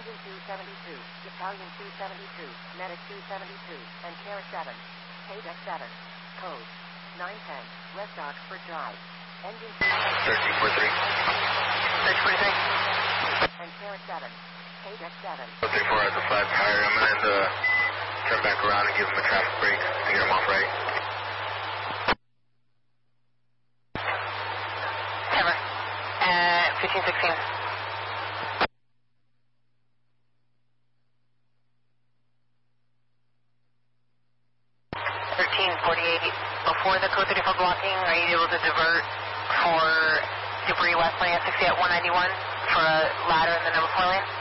Engine 272, Italian 272, Medic 272, and Care 7. Paydeck 7. Code 910, West Oxford Drive. Engine 1343. 1343. And Care 7. Paydeck 7. 34 has a flat tire. I'm going to turn back around and give him a traffic brake to get him off right. Hammer. 1516. 1348. Before the code 34 blocking, are you able to divert for debris west lane at 60 at 191 for a ladder in the number 4 lane?